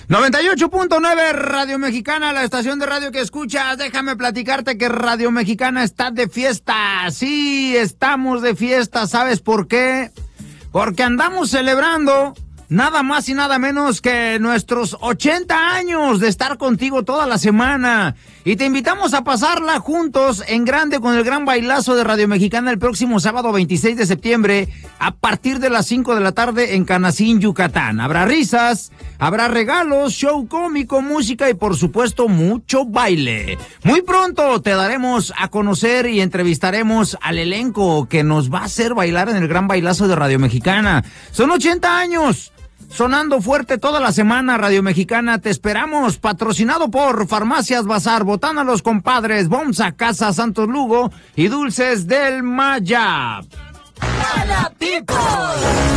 98.9 Radio Mexicana, la estación de radio que escuchas. Déjame platicarte que Radio Mexicana está de fiesta. Sí, estamos de fiesta. ¿Sabes por qué? Porque andamos celebrando nada más y nada menos que nuestros 80 años de estar contigo toda la semana. Y te invitamos a pasarla juntos en grande con el gran bailazo de Radio Mexicana el próximo sábado 26 de septiembre a partir de las 5 de la tarde en Canacín, Yucatán. Habrá risas, habrá regalos, show cómico, música y por supuesto mucho baile. Muy pronto te daremos a conocer y entrevistaremos al elenco que nos va a hacer bailar en el gran bailazo de Radio Mexicana. Son 80 años. Sonando fuerte toda la semana, Radio Mexicana, te esperamos, patrocinado por Farmacias Bazar, Botana Los Compadres, Bomsa Casa Santos Lugo y Dulces del Maya. ¡Hola, people!